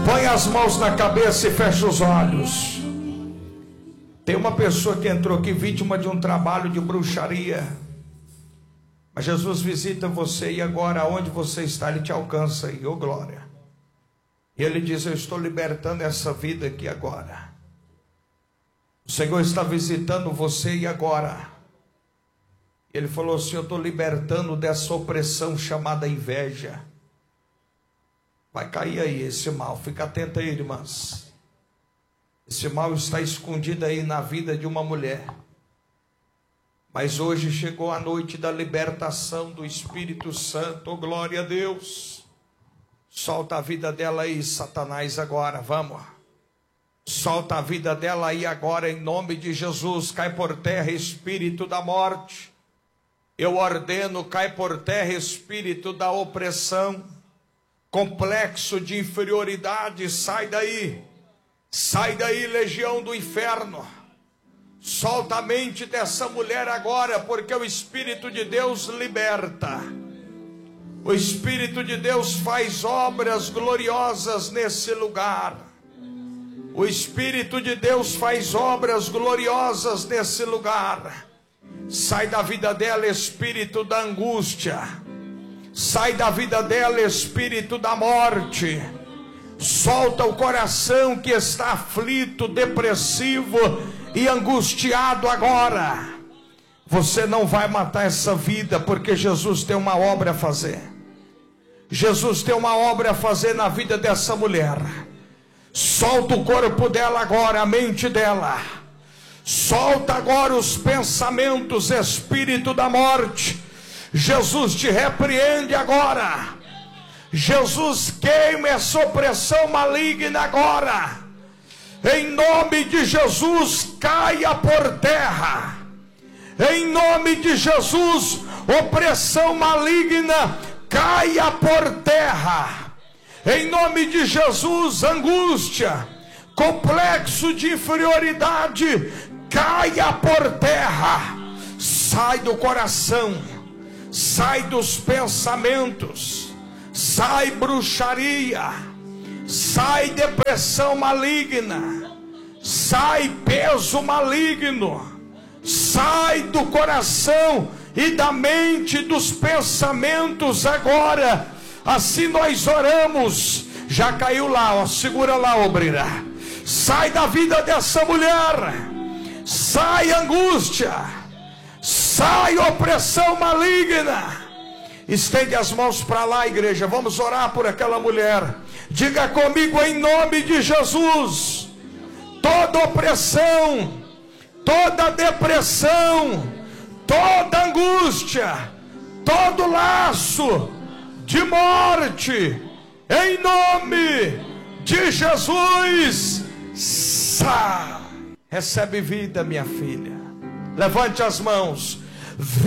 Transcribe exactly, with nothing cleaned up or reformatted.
Põe as mãos na cabeça e fecha os olhos. Tem uma pessoa que entrou aqui vítima de um trabalho de bruxaria, mas Jesus visita você e agora onde você está, Ele te alcança aí, ô glória. E Ele diz: eu estou libertando essa vida aqui agora. O Senhor está visitando você e agora. Ele falou assim: eu estou libertando dessa opressão chamada inveja. Vai cair aí esse mal, fica atenta aí, irmãs. Esse mal está escondido aí na vida de uma mulher. Mas hoje chegou a noite da libertação do Espírito Santo, oh, glória a Deus. Solta a vida dela aí, Satanás, agora, vamos. Solta a vida dela aí agora, em nome de Jesus. Cai por terra, espírito da morte. Eu ordeno, cai por terra, espírito da opressão, complexo de inferioridade, sai daí. Sai daí, legião do inferno. Solta a mente dessa mulher agora, porque o Espírito de Deus liberta. O Espírito de Deus faz obras gloriosas nesse lugar. O Espírito de Deus faz obras gloriosas nesse lugar. Sai da vida dela, espírito da angústia. Sai da vida dela, espírito da morte. Solta o coração que está aflito, depressivo e angustiado agora. Você não vai matar essa vida, porque Jesus tem uma obra a fazer. Jesus tem uma obra a fazer na vida dessa mulher. Solta o corpo dela agora, a mente dela. Solta agora os pensamentos, espírito da morte. Jesus te repreende agora. Jesus queima essa opressão maligna agora. Em nome de Jesus, caia por terra. Em nome de Jesus, opressão maligna, caia por terra. Em nome de Jesus, angústia, complexo de inferioridade, caia por terra. Sai do coração, sai dos pensamentos, sai bruxaria, sai depressão maligna, sai peso maligno, sai do coração e da mente, dos pensamentos agora. Assim nós oramos. Já caiu lá, ó, segura lá, obreira. Sai da vida dessa mulher, sai angústia, sai opressão maligna. Estende as mãos para lá, igreja. Vamos orar por aquela mulher. Diga comigo, em nome de Jesus: toda opressão, toda depressão, toda angústia, todo laço de morte, em nome de Jesus, sai. Recebe vida, minha filha. Levante as mãos.